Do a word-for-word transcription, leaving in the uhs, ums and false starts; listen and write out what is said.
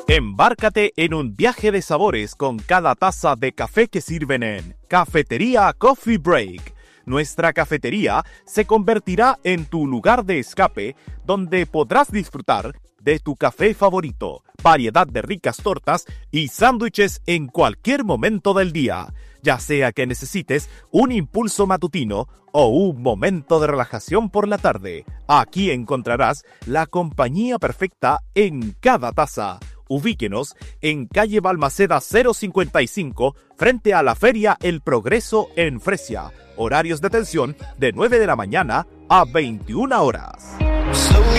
Embárcate en un viaje de sabores con cada taza de café que sirven en Cafetería Coffee Break. Nuestra cafetería se convertirá en tu lugar de escape, donde podrás disfrutar de tu café favorito, variedad de ricas tortas y sándwiches en cualquier momento del día, ya sea que necesites un impulso matutino o un momento de relajación por la tarde. Aquí encontrarás la compañía perfecta en cada taza. Ubíquenos en calle Balmaceda cero cincuenta y cinco, frente a la Feria El Progreso en Fresia. Horarios de atención de nueve de la mañana a veintiuna horas.